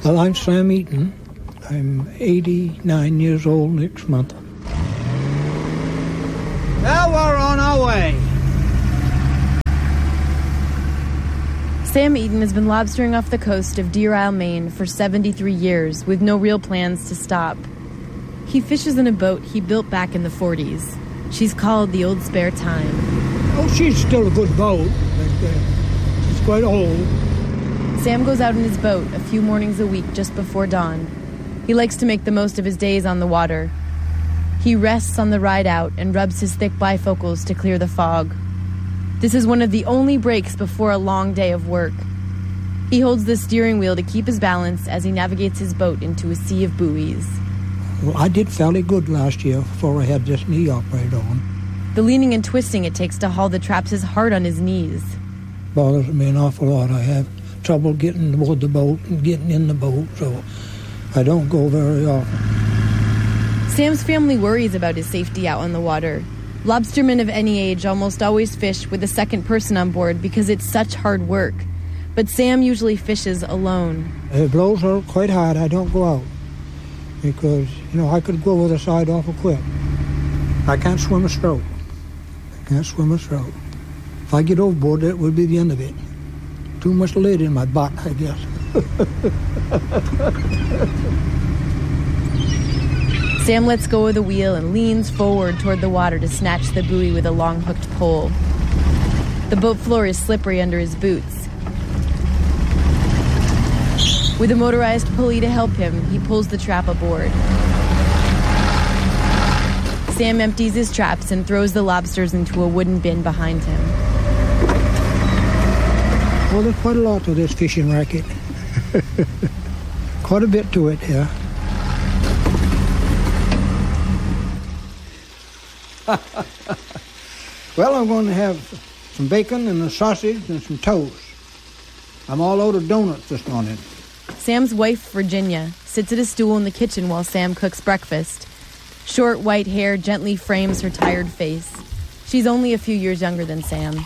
Well, I'm Sam Eaton. I'm 89 years old next month. Now we're on our way. Sam Eaton has been lobstering off the coast of Deer Isle, Maine for 73 years with no real plans to stop. He fishes in a boat he built back in the 40s. She's called the Old Spare Time. Oh, she's still a good boat, but she's quite old. Sam goes out in his boat a few mornings a week just before dawn. He likes to make the most of his days on the water. He rests on the ride out and rubs his thick bifocals to clear the fog. This is one of the only breaks before a long day of work. He holds the steering wheel to keep his balance as he navigates his boat into a sea of buoys. Well, I did fairly good last year before I had this knee operated on. The leaning and twisting it takes to haul the traps is hard on his knees. Bothers me an awful lot. I have trouble getting aboard the boat and getting in the boat, so I don't go very often. Sam's family worries about his safety out on the water. Lobstermen of any age almost always fish with a second person on board because it's such hard work. But Sam usually fishes alone. If it blows quite hard, I don't go out because, I could go with the side off quick. I can't swim a stroke. If I get overboard, that would be the end of it. Too much lead in my butt, I guess. Sam lets go of the wheel and leans forward toward the water to snatch the buoy with a long hooked pole. The boat floor is slippery under his boots. With a motorized pulley to help him, he pulls the trap aboard. Sam empties his traps and throws the lobsters into a wooden bin behind him. Well, there's quite a lot to this fishing racket. Quite a bit to it here. Well, I'm going to have some bacon and a sausage and some toast. I'm all out of donuts this morning. Sam's wife, Virginia, sits at a stool in the kitchen while Sam cooks breakfast. Short white hair gently frames her tired face. She's only a few years younger than Sam.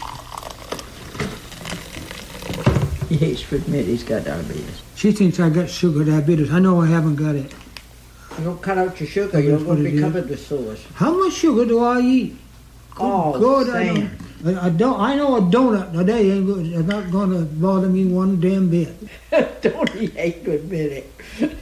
He hates to admit he's got diabetes. She thinks I got sugar diabetes. I know I haven't got it. You don't cut out your sugar, you're going to be covered with sores. How much sugar do I eat? Good, Sam. I know a donut a day ain't good. It's not going to bother me one damn bit. Don't he hate to admit it?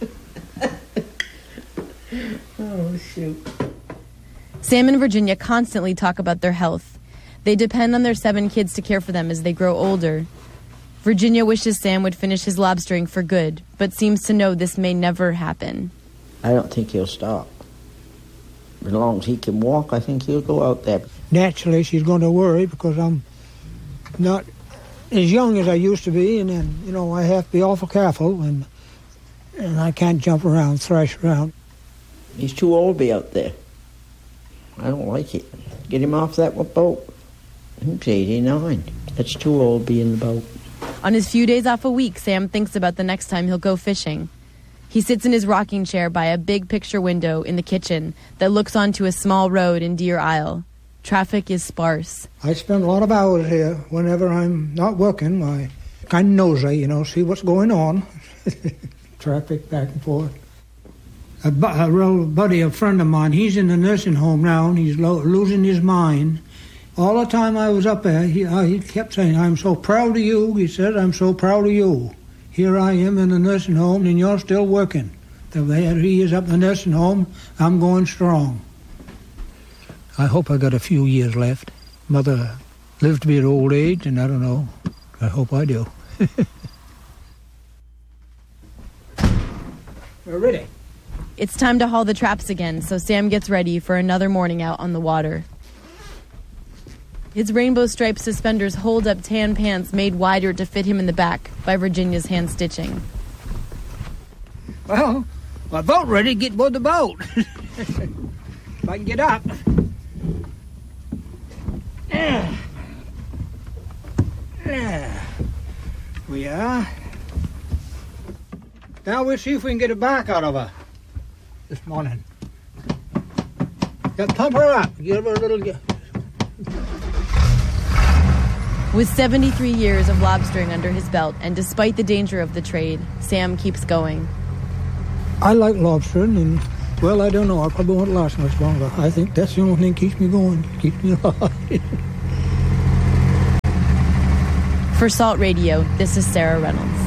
Oh, shoot. Sam and Virginia constantly talk about their health. They depend on their 7 kids to care for them as they grow older. Virginia wishes Sam would finish his lobstering for good, but seems to know this may never happen. I don't think he'll stop. As long as he can walk, I think he'll go out there. Naturally, she's going to worry because I'm not as young as I used to be, and then, I have to be awful careful, and I can't jump around, thrash around. He's too old to be out there. I don't like it. Get him off that boat. He's 89. That's too old to be in the boat. On his few days off a week, Sam thinks about the next time he'll go fishing. He sits in his rocking chair by a big picture window in the kitchen that looks onto a small road in Deer Isle. Traffic is sparse. I spend a lot of hours here whenever I'm not working. I kind of nosy, see what's going on. Traffic back and forth. A real buddy, a friend of mine, he's in the nursing home now, and he's losing his mind. All the time I was up there, he kept saying, "I'm so proud of you." He said, "I'm so proud of you. Here I am in the nursing home, and you're still working." There he is up in the nursing home. I'm going strong. I hope I got a few years left. Mother lived to be an old age, and I don't know. I hope I do. We're ready. It's time to haul the traps again, so Sam gets ready for another morning out on the water. His rainbow-striped suspenders hold up tan pants made wider to fit him in the back by Virginia's hand stitching. Well, my boat ready to get aboard the boat. If I can get up. There we are. Now we'll see if we can get a back out of her this morning. Pump her up. Give her a little... With 73 years of lobstering under his belt, and despite the danger of the trade, Sam keeps going. I like lobstering, and, well, I don't know. I probably won't last much longer. I think that's the only thing that keeps me going, keeps me alive. For Salt Radio, this is Sarah Reynolds.